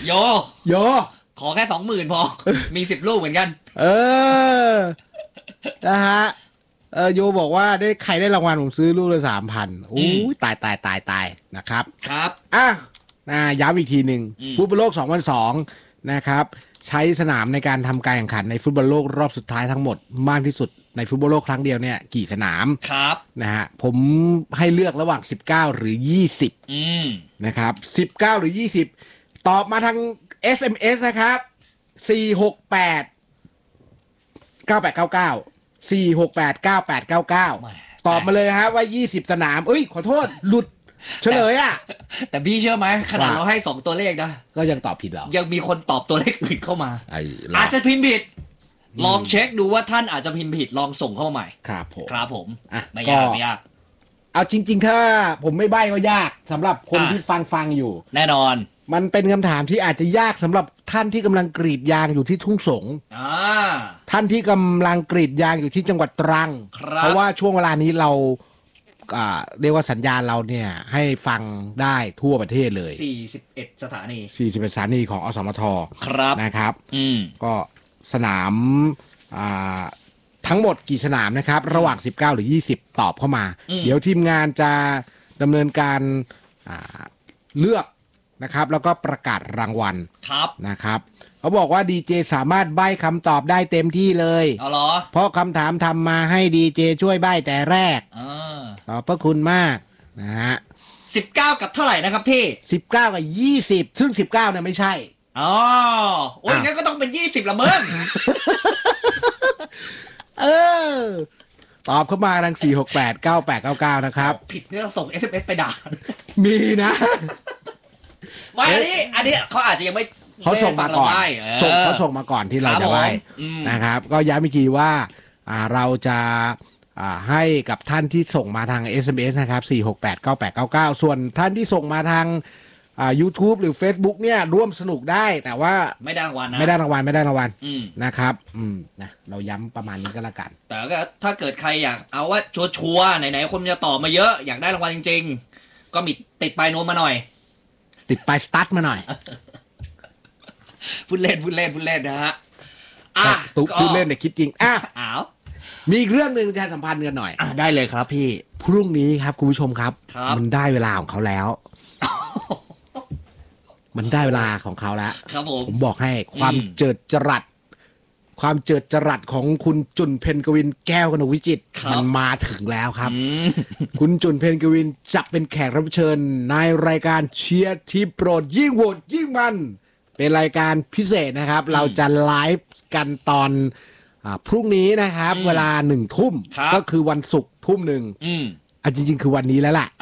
โยโยขอแค่20,000พอมี10 ลูกเหมือนกันเออนะฮะโยบอกว่าได้ใครได้รางวัลผมซื้อลูกละ3,000โอ้ยตายนะครับครับอ่ะย้ำอีกทีหนึ่งฟุตบอลโลก2002นะครับใช้สนามในการทำการแข่งขันในฟุตบอลโลกรอบสุดท้ายทั้งหมดมากที่สุดในฟุตบอลโลกครั้งเดียวเนี่ยกี่สนามครับนะฮะผมให้เลือกระหว่าง19หรือ20นะครับ19หรือ20ตอบมาทาง SMS นะครับ468 9899 468 9899ตอบมาเลยฮะว่า20สนามเอ้ยขอโทษหลุดเฉลยอ่ะแต่พี่เชื่อไหมขนาดเราให้2ตัวเลขนะก็ยังตอบผิดเหรอยังมีคนตอบตัวเลขอื่นเข้ามาอาจจะพิมพ์ผิดลองเช็คดูว่าท่านอาจจะพิมพ์ผิดลองส่งเข้ามาใหม่ครับผมอ่ะไม่ยากเอาจริงๆถ้าผมไม่ใบ้ก็ยากสำหรับคนที่ฟังอยู่แน่นอนมันเป็นคำถามที่อาจจะยากสำหรับท่านที่กำลังกรีดยางอยู่ที่ทุ่งสงท่านที่กำลังกรีดยางอยู่ที่จังหวัดตรังเพราะว่าช่วงเวลานี้เราเรียกว่าสัญญาณเราเนี่ยให้ฟังได้ทั่วประเทศเลย 41 สถานี 41 สถานีของอสมทครับนะครับก็สนามทั้งหมดกี่สนามนะครับระหว่าง19หรือ20ตอบเข้ามาเดี๋ยวทีมงานจะดำเนินการเลือกนะครับแล้วก็ประกาศรางวัลนะครับเขาบอกว่าดีเจสามารถใบ้คำตอบได้เต็มที่เลยเพราะคำถามทำมาให้ดีเจช่วยใบ้แต่แรกขอบพระคุณมากนะฮะ 19กับเท่าไหร่นะครับพี่ 19กับ20ซึ่ง19เนี่ยไม่ใช่โอ้ยงั้นก็ต้องเป็น20ละมึงตอบเข้ามาทาง468 9899นะครับผิดเนี่ยส่ง SMS ไปด่ามีนะไม่อันนี้เขาอาจจะยังไม่เขาส่งมาก่อนเขาส่งมาก่อนที่เราจะไหว้นะครับก็ย้ำอีกทีว่าเราจะให้กับท่านที่ส่งมาทาง SMS นะครับ4689899ส่วนท่านที่ส่งมาทางYouTube หรือ Facebook เนี่ยร่วมสนุกได้แต่ว่าไม่ได้รางวัลนะไม่ได้รางวัลนะครับนะเราย้ำประมาณนี้ก็แล้วกันแต่ก็ถ้าเกิดใครอยากเอาว่าชัวร์ไหนๆคนจะตอบมาเยอะอยากได้รางวัลจริงๆก็มีติดปลายโน้ตมาหน่อยติดปลายสตาร์ทมาหน่อยพูดเล่นนะฮะตุ๊พูดเล่นแต่คิดจริงมีอีกเรื่องหนึ่งประชาสัมพันธ์กันหน่อยได้เลยครับพี่พรุ่งนี้ครับคุณผู้ชมครับมันได้เวลาของเขาแล้วมันได้เวลาของเขาแล้วผมบอกให้ความเจิดจรัสของคุณจุนเพ็ญกวินแก้วกนกวิจิตรมันมาถึงแล้วครับคุณจุนเพ็ญกวินจะเป็นแขกรับเชิญในรายการเชียร์ทีมโปรดยิ่งโหดยิ่งมันเป็นรายการพิเศษนะครับเราจะไลฟ์กันตอนพรุ่งนี้นะครับเวลา1 ทุ่มก็คือวันศุกร์ทุ่มหนึ่งจริงๆคือวันนี้แล้วล่ะ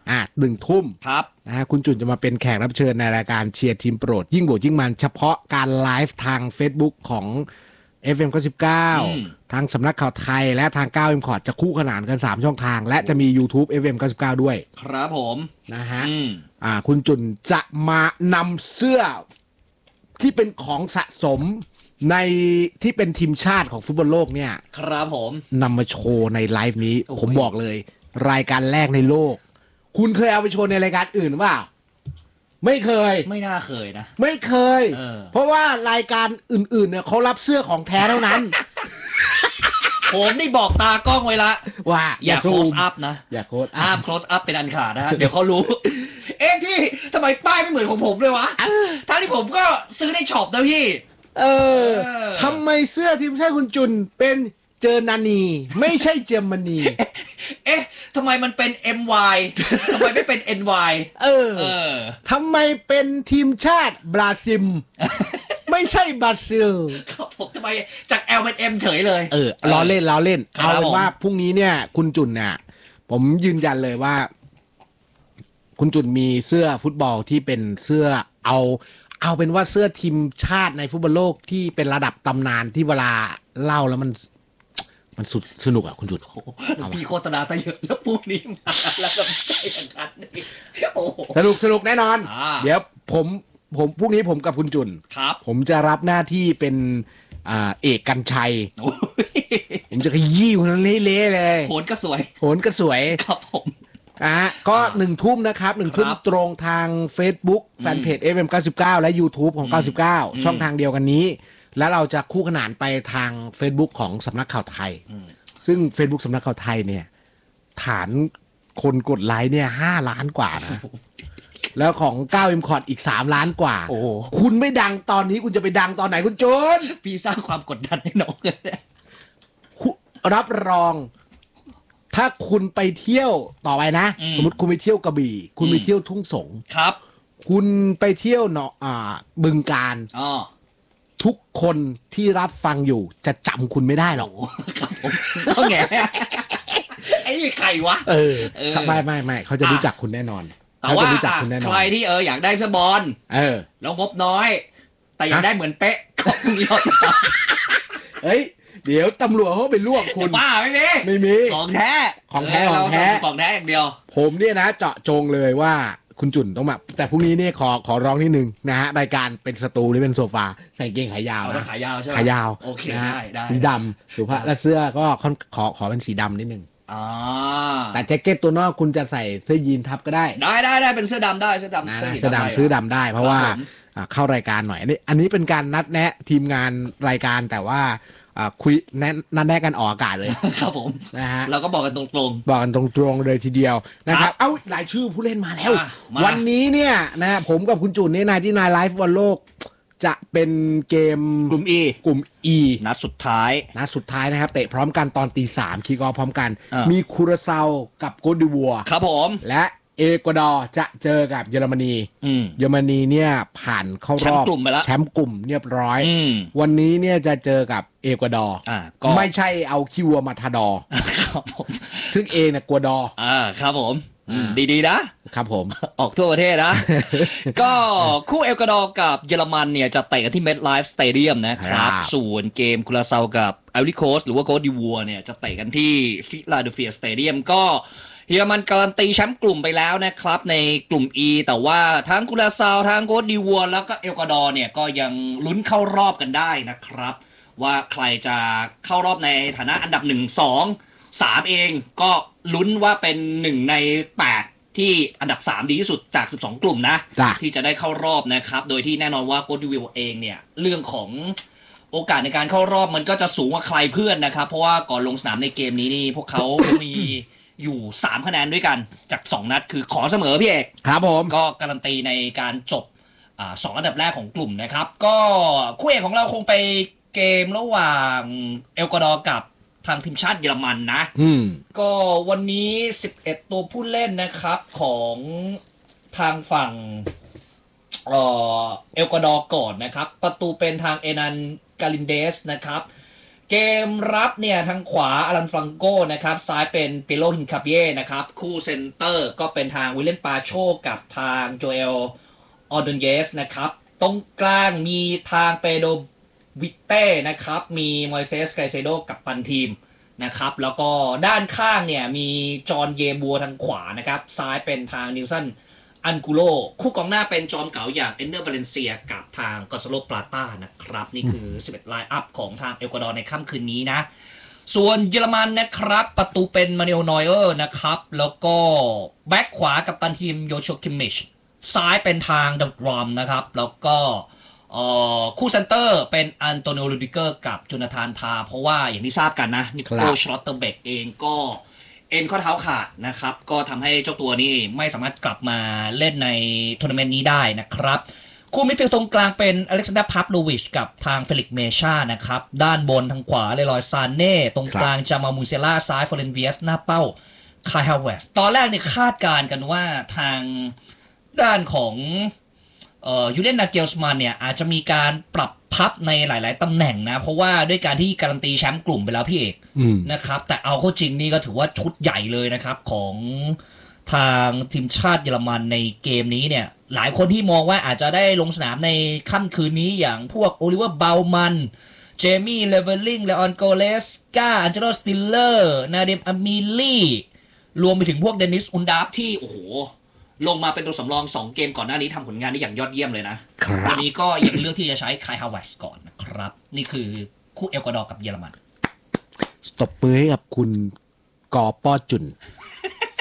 1 ทุ่มนะฮะคุณจุนจะมาเป็นแขกรับเชิญในรายการเชียร์ทีมโปรดยิ่งโหดยิ่งมันเฉพาะการไลฟ์ทาง Facebook ของ FM 99ทางสำนักข่าวไทยและทาง9 M Cort จะคู่ขนานกัน3ช่องทางและจะมี YouTube FM 99ด้วยครับผมนะฮะคุณจุนจะมานำเสื้อที่เป็นของสะสมในที่เป็นทีมชาติของฟุตบอลโลกเนี่ยครับผมนำมาโชว์ในไลฟ์นี้ผมบอกเลยรายการแรกในโลกคุณเคยเอาไปโชว์ในรายการอื่นหรือเปล่าไม่เคยไม่น่าเคยนะไม่เคยเพราะว่ารายการอื่นๆเนี่ยเขารับเสื้อของแท้เท่านั้นผมได้บอกตากล้องไว้ละว่าอย่า close up นะอย่า close up ห้าม close up เป็นอันขาดนะฮะเดี๋ยวเขารู้พี่ทำไมป้ายไม่เหมือนของผมเลยวะทั้งที่ผมก็ซื้อในช็อปนะพี่ทำไมเสื้อทีมชาติคุณจุนเป็นเจอนานีไม่ใช่เจอร์มนีทำไมมันเป็น MY ทำไมไม่เป็น NY ทำไมเป็นทีมชาติบราซิลไม่ใช่บราซิลผมทำไมจาก L เป็น M เฉยเลยล้อเล่นเอาเป็นว่าพรุ่งนี้เนี่ยคุณจุนเนี่ยผมยืนยันเลยว่าคุณจุนมีเสื้อฟุตบอลที่เป็นเสื้อเอาเป็นว่าเสื้อทีมชาติในฟุตบอลโลกที่เป็นระดับตำนานที่เวลาเล่าแล้วมันสุดสนุกอ่ะคุณจุนพี่โฆษณาซะเยอะแล้วพรุ่งนี้มาแล้วก็ใจอย่างนั้นสนุกแน่นอนเดี๋ยวผมพรุ่งนี้ผมกับคุณจุนผมจะรับหน้าที่เป็นเอกกันชัยผมจะขยี้คนนั้นเละๆเลยโหนก็สวยครับผมก็1 ทุ่มนะครับ1 ทุ่มตรงทาง Facebook แฟนเพจ FM99 และ YouTube ของ 99 ช่องทางเดียวกันนี้ แล้วเราจะคู่ขนานไปทาง Facebook ของสำนักข่าวไทยซึ่ง Facebook สำนักข่าวไทยเนี่ยฐานคนกดไลค์เนี่ย5 ล้านกว่านะแล้วของ9 M Cot อีก3 ล้านกว่าคุณไม่ดังตอนนี้คุณจะไปดังตอนไหนคุณโจนพี่สร้างความกดดันให้น้องเลยรับรองถ้าคุณไปเที่ยวต่อไปนะสมมติคุณไปเที่ยวกระบี่คุณไปเที่ยวทุ่งสงครับคุณไปเที่ยวบึงกาฬทุกคนที่รับฟังอยู่จะจำคุณไม่ได้หรอกครับผมก็แง่ไอ้ใครวะไม่เขาจะรู้จักคุณแน่นอนแต่ว่าใครที่อยากได้เสื้อบอลแล้วงบน้อยแต่อยากได้เหมือนเป๊ะก็มียอดเฮ้ยเดี๋ยวตำรวจเขาไปลวกคุณบ้าไม่มีของแท้อย่างเดียวผมเนี่ยนะเจาะจงเลยว่าคุณจุ่นต้องมาแต่พรุ่งนี้เนี่ยขอร้องนิดนึงนะฮะรายการเป็นสตูหรือเป็นโซฟาใส่เกงขายาวนะขายาวใช่ไหมขายาวโอเคได้สีดำสุภาพและเสื้อก็ขอเป็นสีดำนิดนึงแต่แจ็คเก็ตตัวนอกคุณจะใส่เสื้อยีนทับก็ได้เป็นเสื้อดำได้เสื้อดำซื้อดำได้เพราะว่าเข้ารายการหน่อยอันนี้เป็นการนัดแนะทีมงานรายการแต่ว่าคุยนัดแนะกันออกอากาศเลยครับผมนะฮะเราก็บอกกันตรงเลยทีเดียวนะครับเอ้ารายชื่อผู้เล่นมาแล้ววันนี้เนี่ยนะผมกับคุณจุนเนี่ยนายที่นายไลฟ์บอลโลกจะเป็นเกมกลุ่ม E นัดสุดท้ายนะครับเตะพร้อมกันตอน 3:00 คิกออฟพร้อมกันมีคูราเซากับโกดิวัวครับผมและเอกวาดอร์จะเจอกับเยอรมนีเนี่ยผ่านเข้ารอบแชมป์กลุ่มเรียบร้อยวันนี้เนี่ยจะเจอกับเอกวาดอร์ไม่ใช่เอาขี้วัวมาทาดอซึ่งเองเนี่ยกัวดอครับผมดีๆนะครับผมออกทั่วประเทศนะ ก็คู่เอกวาดอร์กับเยอรมันเนี่ยจะเตะกันที่ MetLife Stadium นะครับส่วนเกมคูราเซากับไอวอรี่โคสต์หรือว่าโกดิวัวเนี่ยจะเตะกันที่ฟิลาเดลเฟียสเตเดียมก็เยอรมันการันตีแชมป์กลุ่มไปแล้วนะครับในกลุ่ม E แต่ว่าทั้งคูราเซาทั้งโกดิวัวแล้วก็เอกวาดอร์เนี่ยก็ยังลุ้นเข้ารอบกันได้นะครับว่าใครจะเข้ารอบในฐานะอันดับ1 2 3เองก็ลุ้นว่าเป็น1ใน8ที่อันดับ3ดีที่สุดจาก12กลุ่มนะที่จะได้เข้ารอบนะครับโดยที่แน่นอนว่าโกดิวัวเองเนี่ยเรื่องของโอกาสในการเข้ารอบมันก็จะสูงกว่าใครเพื่อนนะครับเพราะว่าก่อนลงสนามในเกมนี้นี่พวกเขา มีอยู่3คะแนนด้วยกันจาก2นัดคือขอเสมอพี่เอกครับผมก็การันตีในการจบ2อันดับแรกของกลุ่มนะครับก็คู่เอกของเราคงไปเกมระหว่างเอกวาดอร์กับทางทีมชาติเยอรมันนะก็วันนี้11ตัวผู้เล่นนะครับของทางฝั่งเอลกวาดอร์ก่อนนะครับประตูเป็นทางเอนันกาลินเดสนะครับเกมรับเนี่ยทางขวาอารันฟรังโกนะครับซ้ายเป็นเปโลฮินคาเบียนะครับคู่เซนเตอร์ก็เป็นทางวิลเลนปาโชกับทางโจเอลออดอนเยสนะครับตรงกลางมีทางเปโดวิเต้นะครับมีมอยเซสไกเซโดกับปันทีมนะครับแล้วก็ด้านข้างเนี่ยมีจอห์นเยบัวทางขวานะครับซ้ายเป็นทางนิวสันอันกุโลคู่กองหน้าเป็นจอมเก๋าอย่างเอนเนอร์วาเลนเซียกับทางกอซาโลปลาต้านะครับนี่คือ11ไลน์อัพของทางเอกวาดอร์ในค่ำคืนนี้นะส่วนเยอรมันนะครับประตูเป็นมาเนลนอยเออร์นะครับแล้วก็แบ็คขวากับตันทีมโยโชคิมิชซ้ายเป็นทางดับรอมนะครับแล้วก็คู่เซนเตอร์เป็นอันโตนิโอ รูดิเกอร์กับโจนาธานทาเพราะว่าอย่างที่ทราบกันนะนิโคล ชลอตเตอร์เบกเองก็เอ็นข้อเท้าขาดนะครับก็ทำให้เจ้าตัวนี้ไม่สามารถกลับมาเล่นในทัวร์นาเมนต์นี้ได้นะครับคู่มิดฟิลด์ตรงกลางเป็นอเล็กซานเดอร์ พาฟโลวิชกับทางเฟลิกซ์ เมชานะครับด้านบนทางขวาเลรอย ซานเน่ตรงกลางจามามูเซล่าซ้ายฟอเรนเวียสหน้าเป้าคายฮาวเวสตอนแรกเนี่ยคาดการณ์กันว่าทางด้านของยูเลียน นาเกลสมันเนี่ยอาจจะมีการปรับทับในหลายๆตำแหน่งนะเพราะว่าด้วยการที่การันตีแชมป์กลุ่มไปแล้วพี่เอกนะครับแต่เอาเข้าจริงนี่ก็ถือว่าชุดใหญ่เลยนะครับของทางทีมชาติเยอรมันในเกมนี้เนี่ยหลายคนที่มองว่าอาจจะได้ลงสนามในค่ำคืนนี้อย่างพวกโอลิเวอร์ เบลมันเจมี่ เลเวลลิงเลออน โกเลสกาอันเจโล สติลเลอร์นาเดม อามิลี่รวมไปถึงพวกเดนิส อุนดาฟที่โอ้โหลงมาเป็นตัวสำรอง2เกมก่อนหน้านี้ทำผลงานได้อย่างยอดเยี่ยมเลยนะวันนี้ก็ยังเลือกที่จะใช้คายฮาวเวสก่อนนะครับนี่คือคู่เอกวาดอร์กับเยอรมันตบมือให้กับคุณกอป้อจุน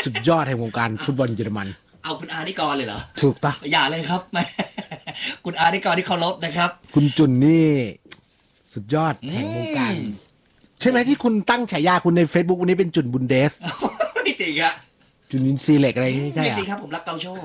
สุดยอดแห่งวงการฟุตบอลเยอรมันเอาคุณอานิกรเลยเหรอถูกต้องอย่าเลยครับแม่คุณอานิกรที่เคารพนะครับคุณจุนนี่สุดยอดแห่งวงการใช่ไหมที่คุณตั้งฉายาคุณใน Facebook วันนี้เป็นจุนบุนเดสไม่จริงอะจุนนินซีเล็กอะไรนี่ใช่ไม่จริงครับผมรักเกาโช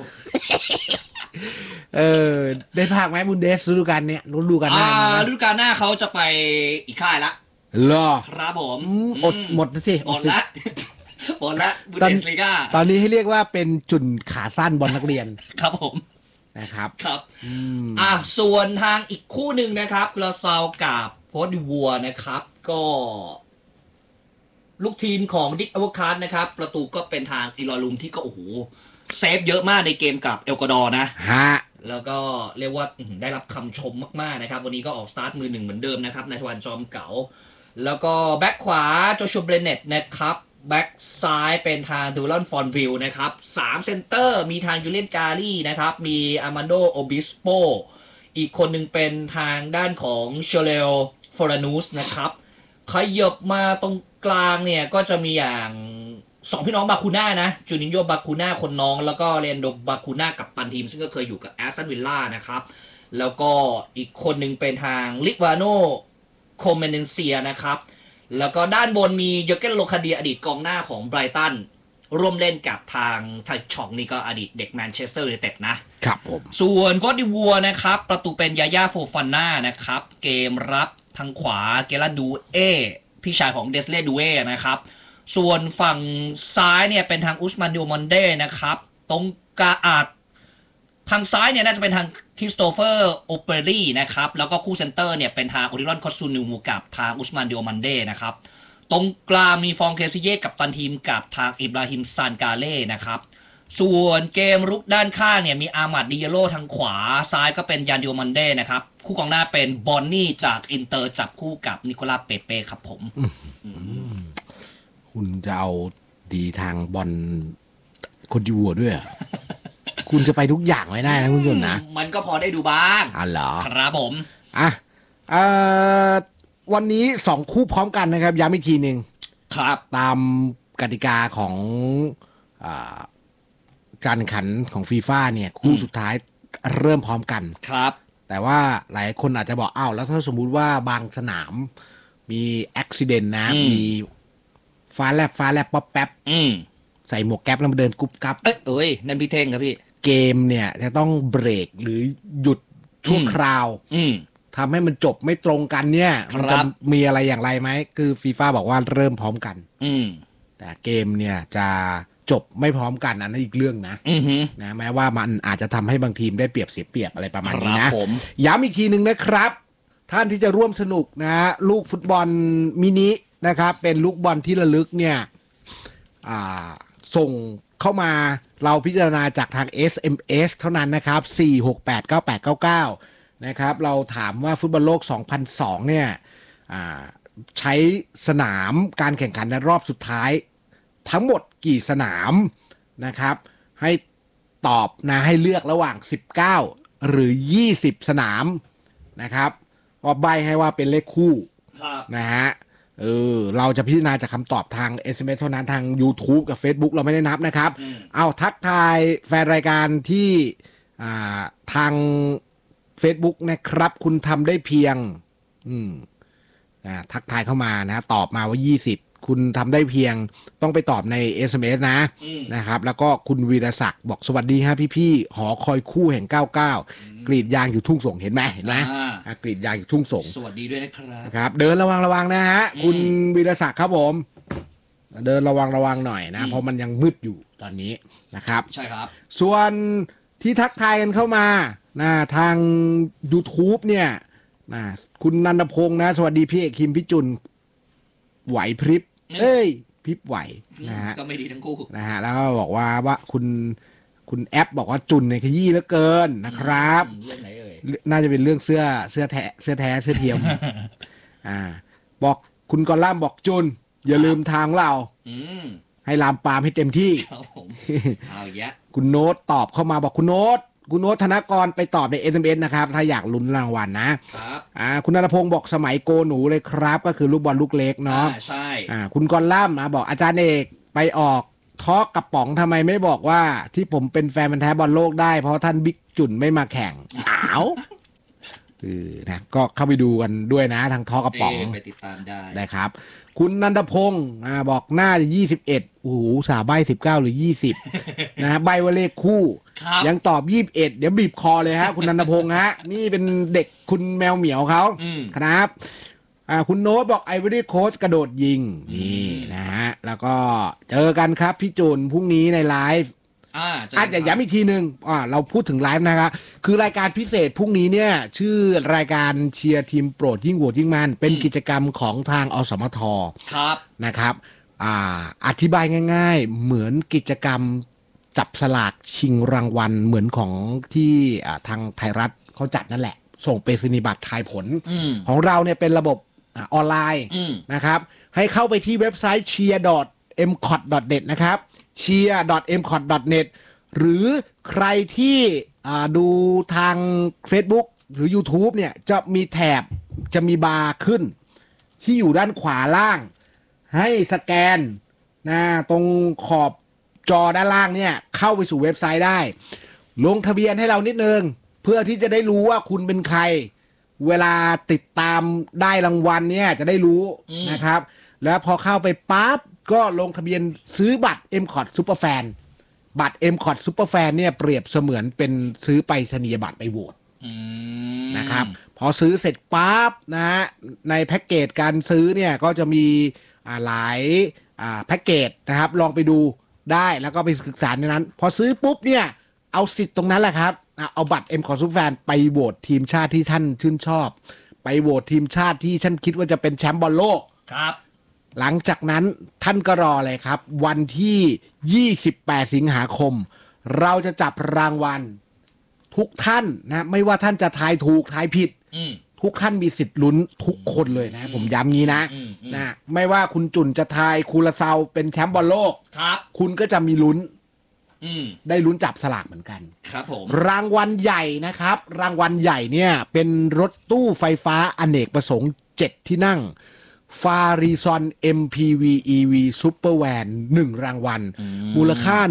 ได้ภาคไหมบุนเดสฤดูกาลเนี้ยฤดูกาลหน้าฤดูกาลหน้าเขาจะไปอีกค่ายละเหรอครับผมอดหมดสิหมดละบุนเดสลีกาตอนนี้ให้เรียกว่าเป็นจุนขาสั้นบอลนักเรียนครับผมนะครับครับส่วนทางอีกคู่หนึ่งนะครับกราซาวกับโพสดิวัวนะครับก็ลูกทีมของดิกอเวอร์คัสนะครับประตูก็เป็นทางอิลอลุมที่ก็โอ้โหเซฟเยอะมากในเกมกับเอลกวาดอร์นะแล้วก็เรียกว่าได้รับคำชมมากๆนะครับวันนี้ก็ออกสตาร์ทมือหนึ่งเหมือนเดิมนะครับนายทวันจอมเก๋าแล้วก็แบ็คขวาโจชูเบรเนตนะครับแบ็คซ้ายเป็นทางดูลอนฟอนวิลนะครับ3เซนเตอร์มีทางยูเลียนกาลี่นะครับมีอาร์มานโดโอบิสโปอีกคนหนึ่งเป็นทางด้านของเชเลลฟอรานูสนะครับขยับมาตรงกลางเนี่ยก็จะมีอย่าง2พี่น้องบาคูน่านะจูนินโญบาคูน่าคนน้องแล้วก็เรนโดบาคูน่ากับตันทีมซึ่งก็เคยอยู่กับแอสตันวิลล่านะครับแล้วก็อีกคนหนึ่งเป็นทางลิกวาโนโคเมเนเซียนะครับแล้วก็ด้านบนมีเยอร์เกนโลคาเดียอดีตกองหน้าของไบรตันร่วมเล่นกับทางไทช็อกนี่ก็อดีตเด็กแมนเชสเตอร์ยูไนเต็ดนะครับผมส่วนโคดิวัวนะครับประตูเป็นยาย่าโฟฟาน่านะครับเกมรับทางขวาเกลาดูเอพี่ชายของเดสเลดูเอนะครับส่วนฝั่งซ้ายเนี่ยเป็นทางอุสมานดิโอมอนเดนะครับตรงกาอาดทางซ้ายเนี่ยน่าจะเป็นทางคริสโตเฟอร์โอเปอรี่นะครับแล้วก็คู่เซนเตอร์เนี่ยเป็นทางโอริลอนคอสซูนูมูกับทางอุสมานดิโอมอนเดนะครับตรงกลางมีฟองเคซิเย่กับตันทีมกับทางอิบราฮิมซานกาเล่นะครับส่วนเกมรุกด้านข้างเนี่ยมีอามัดดิเยโลทางขวาซ้ายก็เป็นยานดิโอมันเดนะครับคู่กองหน้าเป็นบอนนี่จากอินเตอร์จับคู่กับนิโคลาเปเป้ครับผมคุณจะเอาดีทางบอลคนดิวัวด้วย คุณจะไปทุกอย่างไม่ได้นะคุณผู้ชมนะมันก็พอได้ดูบ้างเหรอครับผมวันนี้2คู่พร้อมกันนะครับย้ำอีกทีหนึ่งครับตามกติกาของการแข่งขันของฟีฟ่าเนี่ยคู่สุดท้ายเริ่มพร้อมกันครับแต่ว่าหลายคนอาจจะบอกอ้าวแล้วถ้าสมมุติว่าบางสนามมีอุบิเหตุนะมีฟ้าแลบป๊อปแป๊บใส่หมวกแก๊ปแล้วมาเดินกุ๊บกับนั่นพี่เท่งครับพี่เกมเนี่ยจะต้องเบรกหรือหยุดชั่วคราวทำให้มันจบไม่ตรงกันเนี่ยมันจะมีอะไรอย่างไรไหมคือฟีฟ่าบอกว่าเริ่มพร้อมกันแต่เกมเนี่ยจะจบไม่พร้อมกันอันนั้นอีกเรื่องนะแม้ว่ามันอาจจะทำให้บางทีมได้เปรียบเสียเปรียบอะไรประมาณนี้นะย้ำอีกทีหนึ่งนะครับท่านที่จะร่วมสนุกนะลูกฟุตบอลมินินะครับเป็นลูกบอลที่ระลึกเนี่ยส่งเข้ามาเราพิจารณาจากทาง SMS เท่านั้นนะครับ4689899นะครับเราถามว่าฟุตบอลโลก2002เนี่ยใช้สนามการแข่งขันในรอบสุดท้ายทั้งหมดกี่สนามนะครับให้ตอบนะให้เลือกระหว่าง19หรือ20สนามนะครับก็ใบให้ว่าเป็นเลขคู่นะฮะเราจะพิจารณาจากคำตอบทาง SMS เท่านั้นทาง YouTube กับ Facebook เราไม่ได้นับนะครับเอาทักทายแฟนรายการที่ทาง Facebook นะครับคุณทำได้เพียงทักทายเข้ามานะตอบมาว่า20คุณทำได้เพียงต้องไปตอบใน SMS นะครับแล้วก็คุณวีรศักดิ์บอกสวัสดีฮะพี่ๆหอคอยคู่แห่ง99กรีดยางอยู่ทุ่งสงเห็นไหมกรีดยางอยู่ทุ่งสงสวัสดีด้วยนะครับเดินระวังนะฮะคุณวีรศักดิ์ครับผมเดินระวังหน่อยนะเพราะมันยังมืดอยู่ตอนนี้นะครับใช่ครับส่วนที่ทักทายกันเข้ามานะทาง YouTube เนี่ยนะคุณนันทพงษ์นะสวัสดีพี่เอกคิมพี่จุนไหวพริบพริบไหวนะฮะก็ไม่ดีทั้งคู่นะฮะแล้วก็บอกว่าคุณแอปบอกว่าจุนในขยี้เหลือเกินนะครับเรื่องไหนเอ่ยน่าจะเป็นเรื่องเสื้อแท้เสื้อเทียมบอกคุณกอล่ามบอกจุนอย่าลืมทางเราให้ลามปามให้เต็มที่ครับผมเอาแยะคุณโน้ตตอบเข้ามาบอกคุณโน้ตธนกรไปตอบใน SMS นะครับถ้าอยากลุ้นรางวัลนะครับคุณณรพงศ์บอกสมัยโกหนูเลยครับก็คือลูกบอลลูกเล็กเนาะใช่คุณกอล่ามบอกอาจารย์เอกไปออกท้อกระป๋องทำไมไม่บอกว่าที่ผมเป็นแฟนพันธุ์แท้บอลโลกได้เพราะท่านบิ๊กจุนไม่มาแข่งนะก็เข้าไปดูกันด้วยนะทางท้อกระป๋องไปติดตามได้ครับคุณนันทพงศ์บอกน่าจะ21โอ้โหสาใบ19หรือ20นะใบว่าเลขคู่ยังตอบ21เดี๋ยวบีบคอเลยฮะคุณนันทพงศ์ฮะนี่เป็นเด็กคุณแมวเหมียวเขาครับคุณโน้ตบอกไอวอรี่โค้ชกระโดดยิงนี่นะฮะแล้วก็เจอกันครับพี่จุนพรุ่งนี้ในไลฟ์อาจจะย้ำอีกทีหนึ่งเราพูดถึงไลฟ์นะครับคือรายการพิเศษพรุ่งนี้เนี่ยชื่อรายการเชียร์ทีมโปรดยิ่งโหวตยิ่งมันเป็นกิจกรรมของทางอสมทครับนะครับอธิบายง่ายๆเหมือนกิจกรรมจับสลากชิงรางวัลเหมือนของที่ทางไทยรัฐเขาจัดนั่นแหละส่งไปรษณียบัตรทายผลของเราเนี่ยเป็นระบบออนไลน์นะครับให้เข้าไปที่เว็บไซต์ cheer.mcot.net นะครับ cheer.mcot.net หรือใครที่ดูทาง Facebook หรือ YouTube เนี่ยจะมีแถบจะมีบาร์ขึ้นที่อยู่ด้านขวาล่างให้สแกนนะตรงขอบจอด้านล่างเนี่ยเข้าไปสู่เว็บไซต์ได้ลงทะเบียนให้เรานิดนึงเพื่อที่จะได้รู้ว่าคุณเป็นใครเวลาติดตามได้รางวัลเนี่ยจะได้รู้นะครับแล้วพอเข้าไปปั๊บก็ลงทะเบียนซื้อบัตร MCOT Superfan บัตร MCOT Superfan เนี่ยเปรียบเสมือนเป็นซื้อไปรษณียบัตรไปโหวตนะครับพอซื้อเสร็จปั๊บนะฮะในแพ็กเกจการซื้อเนี่ยก็จะมีหลายแพ็กเกจนะครับลองไปดูได้แล้วก็ไปศึกษาในนั้นพอซื้อปุ๊บเนี่ยเอาสิทธิ์ตรงนั้นแหละครับเอาบัตร MCOT Superfan ไปโหวตทีมชาติที่ท่านชื่นชอบไปโหวตทีมชาติที่ท่านคิดว่าจะเป็นแชมป์บอลโลกครับหลังจากนั้นท่านก็รอเลยครับวันที่28สิงหาคมเราจะจับรางวัลทุกท่านนะไม่ว่าท่านจะทายถูกทายผิดทุกท่านมีสิทธิ์ลุ้นทุกคนเลยนะผมย้ำงี้นะไม่ว่าคุณจุนจะทายคูลาเซาเป็นแชมป์บอลโลกคุณก็จะมีลุ้นได้ลุ้นจับสลากเหมือนกันครับผมรางวัลใหญ่นะครับรางวัลใหญ่เนี่ยเป็นรถตู้ไฟฟ้าอเนกประสงค์7ที่นั่งฟาริซอน MPV EV Super Van 1รางวัลมูลค่า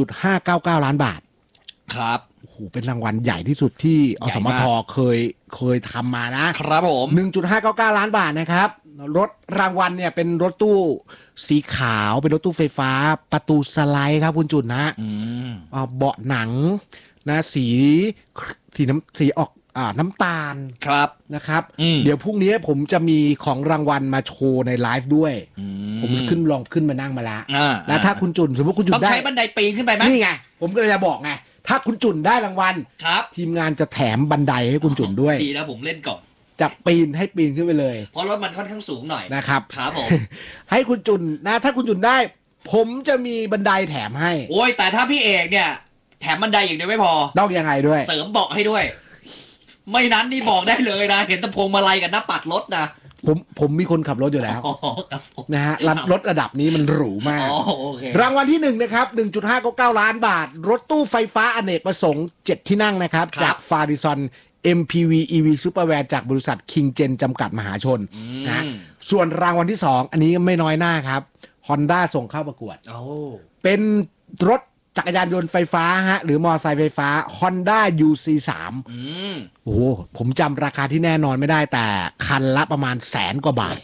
1.599 ล้านบาทครับโอ้โหเป็นรางวัลใหญ่ที่สุดที่อสมทเคยทำมานะครับผม 1.599 ล้านบาทนะครับรถรางวัลเนี่ยเป็นรถตู้สีขาวเป็นรถตู้ไฟฟ้าประตูสไลด์ครับคุณจุนนะเบาะหนังนะสีออกน้ำตาลครับนะครับเดี๋ยวพรุ่งนี้ผมจะมีของรางวัลมาโชว์ในไลฟ์ด้วยผมลองขึ้นมานั่งมาแล้วถ้าคุณจุนสมมติคุณจุนได้ต้องใช้บันไดปีนขึ้นไปไหมนี่ไงผมก็เลยจะบอกไงถ้าคุณจุนได้รางวัลทีมงานจะแถมบันไดให้คุณจุนด้วยดีแล้วผมเล่นก่อนจะปีนขึ้นไปเลยเพราะรถมันค่อนข้างสูงหน่อยนะครับครับผมให้คุณจุนนะถ้าคุณจุนได้ผมจะมีบันไดแถมให้โอ้ยแต่ถ้าพี่เอกเนี่ยแถมบันไดอย่างเดียวไม่พอต้องยังไงด้วยเสริมเบาะให้ด้วยไม่นั้นนี่บอกได้เลยนะเห็นตะพงมาลัยกับหน้าปัดรถนะผมมีคนขับรถอยู่แล้วนะฮะรถระดับนี้มันหรูมากรางวัลที่1นะครับ 1.599 ล้านบาทรถตู้ไฟฟ้าอเนกประสงค์7ที่นั่งนะครับจากฟาริซอน MPV EV Supervan จากบริษัท King Gen จำกัดมหาชนนะส่วนรางวัลที่2อันนี้ไม่น้อยหน้าครับ Honda ส่งเข้าประกวดเป็นรถจักรยานยนต์ไฟฟ้าฮะหรือมอเตอร์ไซค์ไฟฟ้า Honda UC3 โอ้โหผมจำราคาที่แน่นอนไม่ได้แต่คันละประมาณ100,000 กว่าบาท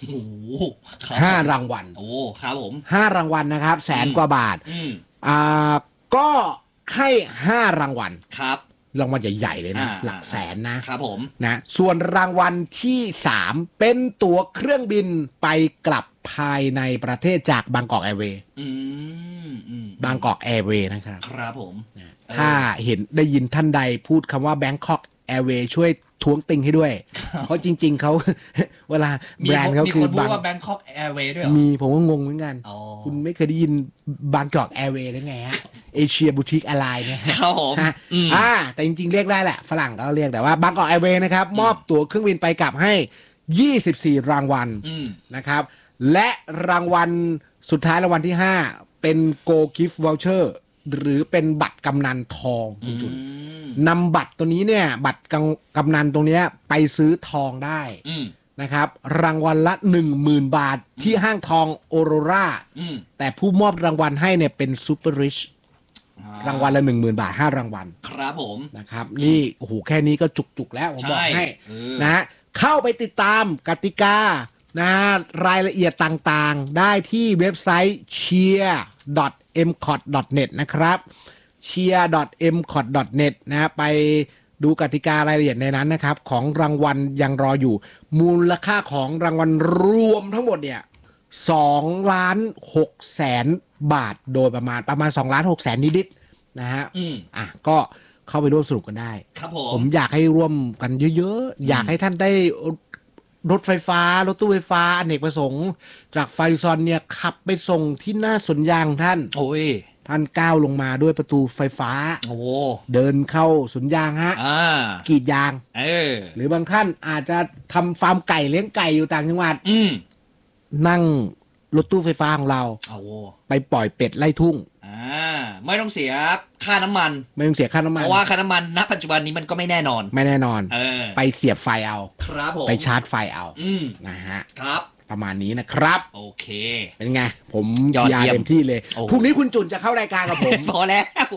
5 รางวัลโอ้ครับผม 5 รางวัลนะครับ100,000 กว่าบาทก็ให้5 รางวัลครับรางวัลใหญ่ๆเลยนะหลักแสนนะครับผมนะส่วนรางวัลที่3เป็นตั๋วเครื่องบินไปกลับภายในประเทศจากบางกอกแอร์เวย์บางกอกแอร์เวย์นะครับครับผมถ้าเห็นได้ยินท่านใดพูดคำว่าแบงคอกแอร์เวย์ช่วยท้วงติงให้ด้วยเพราะจริงๆเขาเวลาแบรนด์เขาคือบางว่าแบงคอกแอร์เวย์ด้วยมีผมก็งงเหมือนกันคุณไม่เคยได้ยินบางกอกแอร์เวย์ได้ไงฮะเอเชียบูติกแอร์ไลน์เนี่ยครับผมแต่จริงๆเรียกได้แหละฝรั่งเขาเรียกแต่ว่าบางกอกแอร์เวย์นะครับมอบตั๋วเครื่องบินไปกลับให้24 รางวัลนะครับและรางวัลสุดท้ายรางวัลที่5เป็น Go Gift Voucher หรือเป็นบัตรกำนันทองคุณจุนนำบัตรตัวนี้เนี่ยบัตรกำนันตรงนี้ไปซื้อทองได้นะครับรางวัลละ 10,000 บาทที่ห้างทองโอโรราแต่ผู้มอบรางวัลให้เนี่ยเป็นซูเปอร์ริชรางวัลละ 10,000 บาท5 รางวัลครับผมนะครับนี่โอ้โหแค่นี้ก็จุกๆแล้วผมบอกให้นะเข้าไปติดตามกติกานะรายละเอียดต่างๆได้ที่เว็บไซต์ cheer.mcot.net นะครับ cheer.mcot.net นะไปดูกติการายละเอียดในนั้นนะครับของรางวัลยังรออยู่มูลค่าของรางวัลรวมทั้งหมดเนี่ย2,600,000 บาทโดยประมาณ2,600,000นิดๆนะฮะก็เข้าไปร่วมสนุกกันได้ครับผมอยากให้ร่วมกันเยอะๆอยากให้ท่านได้รถไฟฟ้ารถตู้ไฟฟ้าอเนกประสงค์จากฟาริซอนเนี่ยขับไปส่งที่หน้าสวนยางท่านโอ้ยท่านก้าวลงมาด้วยประตูไฟฟ้าเดินเข้าสวนยางฮะกรีดยางหรือบางท่านอาจจะทำฟาร์มไก่เลี้ยงไก่อยู่ต่างจังหวัดนั่งรถตู้ไฟฟ้าของเราไปปล่อยเป็ดไล่ทุ่งไม่ต้องเสียค่าน้ำมันไม่ต้องเสียค่าน้ำมันเพราะว่าค่าน้ำมันณปัจจุบันนี้มันก็ไม่แน่นอนไปเสียบไฟเอาครับผมไปชาร์จไฟเอานะฮะครับประมาณนี้นะครับโอเคเป็นไงผมยาเต็มที่เลยพรุ่งนี้คุณจุนจะเข้ารายการกับผมพอแล้ว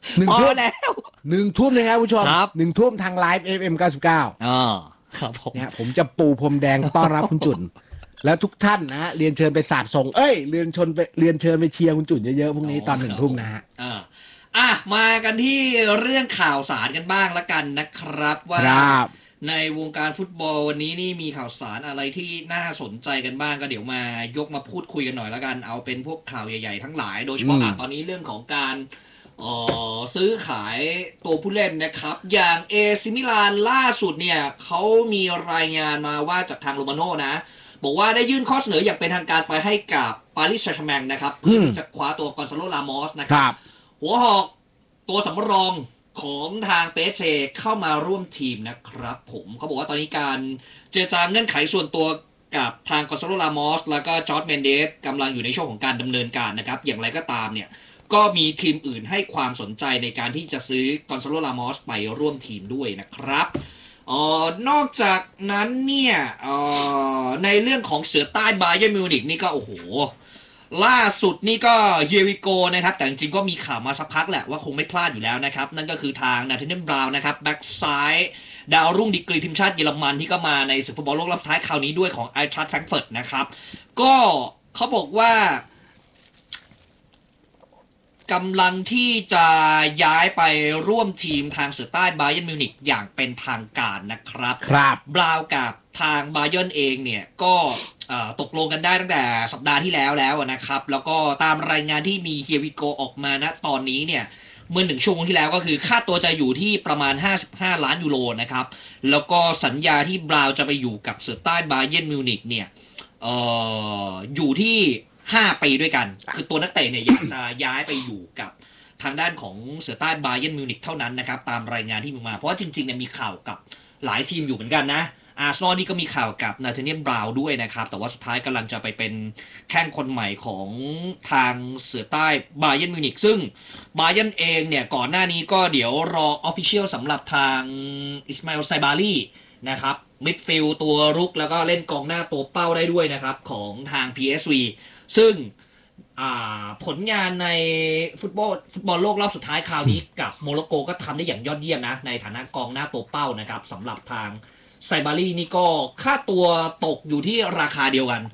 1 ทุ่มนะครับผู้ชม1 ทุ่มทางไลฟ์ FM 99 ครับผมเนี่ยผมจะปูพรมแดงต้อนรับคุณจุนแล้วทุกท่านนะเรียนเชิญไปสาบส่งเรียนเชิญไปเชียร์คุณจุนเยอะๆพรุ่งนี้ตอน1 ทุ่มนะฮะมากันที่เรื่องข่าวสารกันบ้างละกันนะครับว่าในวงการฟุตบอลวันนี้นี่มีข่าวสารอะไรที่น่าสนใจกันบ้างก็เดี๋ยวมายกมาพูดคุยกันหน่อยละกันเอาเป็นพวกข่าวใหญ่ๆทั้งหลายโดยเฉพาะตอนนี้เรื่องของการซื้อขายตัวผู้เล่นนะครับอย่างเอซิมิลานล่าสุดเนี่ยเขามีรายงานมาว่าจากทางโรมาโน่นะบอกว่าได้ยื่นข้อเสนออย่างเป็นทางการไปให้กับปารีสแซงต์แชร์แมงนะครับเพื่อจะคว้าตัวกอนซาโล รามอสนะครับหัวหอกตัวสำรองของทางเปเชเข้ามาร่วมทีมนะครับผมเขาบอกว่าตอนนี้การเจรจาเงื่อนไขส่วนตัวกับทางกอนซาโล รามอสแล้วก็จอร์จ เมนเดสกำลังอยู่ในช่วงของการดำเนินการนะครับอย่างไรก็ตามเนี่ยก็มีทีมอื่นให้ความสนใจในการที่จะซื้อกอนซาโล รามอสไปร่วมทีมด้วยนะครับนอกจากนั้นเนี่ยในเรื่องของเสือใต้บาเยิร์นมิวนิกนี่ก็โอ้โหล่าสุดนี่ก็เยริโกนะครับแต่จริงๆก็มีข่าวมาสักพักแหละว่าคงไม่พลาดอยู่แล้วนะครับนั่นก็คือทางนาธาเนียล บราวน์นะครับแบ็กซ้ายดาวรุ่งดีกรีทีมชาติเยอรมันที่ก็มาในศึกฟุตบอลโลกรอบสุดท้ายคราวนี้ด้วยของไอน์ทรัคต์ แฟรงก์เฟิร์ตนะครับก็เขาบอกว่ากำลังที่จะย้ายไปร่วมทีมทางเสือใต้บาเยิร์นมิวนิกอย่างเป็นทางการนะครับบราวน์กับทางบาเยิร์นเองเนี่ยก็ตกลงกันได้ตั้งแต่สัปดาห์ที่แล้วนะครับแล้วก็ตามรายงานที่มีเฮียวิโกออกมานะตอนนี้เนี่ยเมื่อ1 ชั่วโมงที่แล้วก็คือค่าตัวจะอยู่ที่ประมาณ55 ล้านยูโรนะครับแล้วก็สัญญาที่บราวน์จะไปอยู่กับเสือใต้บาเยิร์นมิวนิกเนี่ยอยู่ที่5 ปีด้วยกันคือตัวนักเตะเนี่ยอยากจะย้ายไปอยู่กับทางด้านของเสือใต้บาเยิร์นมิวนิกเท่านั้นนะครับตามรายงานที่มีมาเพราะว่าจริงๆเนี่ยมีข่าวกับหลายทีมอยู่เหมือนกันนะอาร์เซนอลนี่ก็มีข่าวกับนาธาเนียล บราวน์ด้วยนะครับแต่ว่าสุดท้ายกำลังจะไปเป็นแข้งคนใหม่ของทางเสือใต้บาเยิร์นมิวนิกซึ่งบาเยิร์นเองเนี่ยก่อนหน้านี้ก็เดี๋ยวรอออฟฟิเชียลสำหรับทางอิสมาอิล ไซบารีนะครับมิดฟิลด์ตัวรุกแล้วก็เล่นกองหน้าตัวเป้าได้ด้วยนะครับของทาง PSV ซึ่งผลงานในฟุตบอลโลกรอบสุดท้ายคราวนี้กับโมร็อกโกก็ทำได้อย่างยอดเยี่ยมนะในฐานะกองหน้าตัวเป้านะครับสำหรับทางไซบารีนี่ก็ค่าตัวตกอยู่ที่ราคาเดียวกัน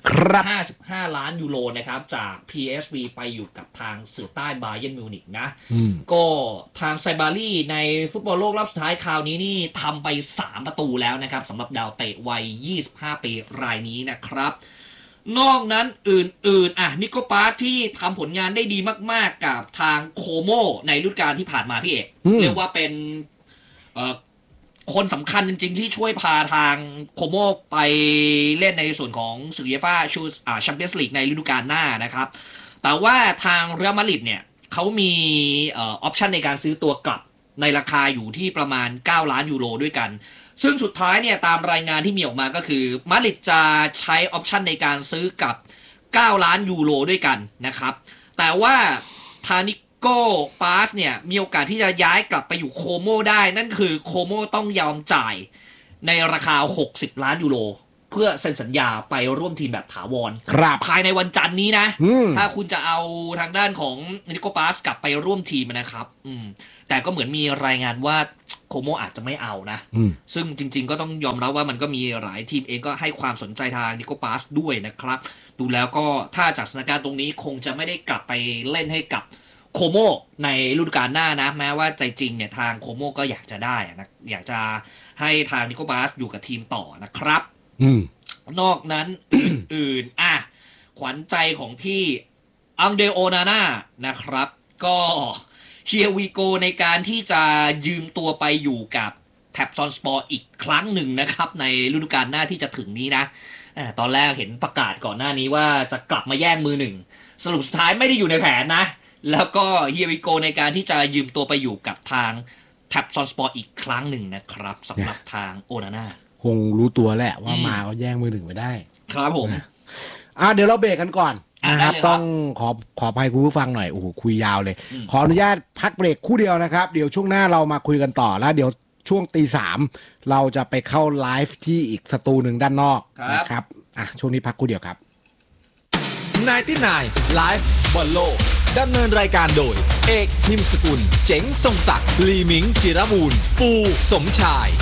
55 ล้านยูโรนะครับจาก PSV ไปอยู่กับทางเสือใต้บาเยิร์นมิวนิกนะก็ทางไซบารีในฟุตบอลโลกรอบสุดท้ายคราวนี้นี่ทำไป3 ประตูแล้วนะครับสำหรับดาวเตะวัย25 ปีรายนี้นะครับนอกนั้นอื่นนิโคปาสที่ทำผลงานได้ดีมากๆกับทางโคโมในฤดูกาลที่ผ่านมาพี่เอกเรียกว่าเป็นคนสำคัญจริงๆที่ช่วยพาทางโคโมไปเล่นในส่วนของศึกยูฟ่าแชมเปี้ยนส์ลีกในฤดูกาลหน้านะครับแต่ว่าทางเรอัลมาดริดเนี่ยเขามีออปชันในการซื้อตัวกลับในราคาอยู่ที่ประมาณ9 ล้านยูโรด้วยกันซึ่งสุดท้ายเนี่ยตามรายงานที่มีออกมาก็คือมาดริดจะใช้ออปชันในการซื้อกับ9 ล้านยูโรด้วยกันนะครับแต่ว่าทานิโก้ปาสเนี่ยมีโอกาสที่จะย้ายกลับไปอยู่โคโมได้นั่นคือโคโมต้องยอมจ่ายในราคา60 ล้านยูโรเพื่อเซ็นสัญญาไปร่วมทีมแบบถาวรภายในวันจันทร์นี้นะถ้าคุณจะเอาทางด้านของนิโคปัสกลับไปร่วมทีมนะครับแต่ก็เหมือนมีรายงานว่าโคโมอาจจะไม่เอานะซึ่งจริงๆก็ต้องยอมรับว่ามันก็มีหลายทีมเองก็ให้ความสนใจทางนิโคปัสด้วยนะครับดูแล้วก็ถ้าจากสถานการณ์ตรงนี้คงจะไม่ได้กลับไปเล่นให้กับโคโมในฤดูกาลหน้านะแม้ว่าใจจริงเนี่ยทางโคโมก็อยากจะได้นะอยากจะให้ทางนิโคปัสอยู่กับทีมต่อนะครับนอกนั้นอื่นขวัญใจของพี่อังเดโอนาน่านะครับก็เฮียวีโกในการที่จะยืมตัวไปอยู่กับแท็บซอนสปอร์อีกครั้งหนึ่งนะครับในฤดูกาลหน้าที่จะถึงนี้นะตอนแรกเห็นประกาศก่อนหน้านี้ว่าจะกลับมาแย่งมือหนึ่งสรุปสุดท้ายไม่ได้อยู่ในแผนนะแล้วก็เฮียวีโกในการที่จะยืมตัวไปอยู่กับทางแท็บซอนสปอร์อีกครั้งหนึ่งนะครับสำหรับทางโอนาน่าคงรู้ตัวแหละว่ามาก็แย่งมือหนึ่งไม่ได้ครับผมเดี๋ยวเราเบรกกันก่อนนะครับต้องขออภัยคุณผู้ฟังหน่อยโอ้โหคุยยาวเลยขออนุญาตพักเบรกคู่เดียวนะครับเดี๋ยวช่วงหน้าเรามาคุยกันต่อแล้วเดี๋ยวช่วง 3:00 นเราจะไปเข้าไลฟ์ที่อีกสตูหนึ่งด้านนอกนะครับช่วงนี้พักคู่เดียวครับ 99 Live บอลโลกดำเนินรายการโดยเอกพิมพ์สกุลเจ๋งทรงศักดิ์ลีมิงจิรบูรณ์ปูสมชาย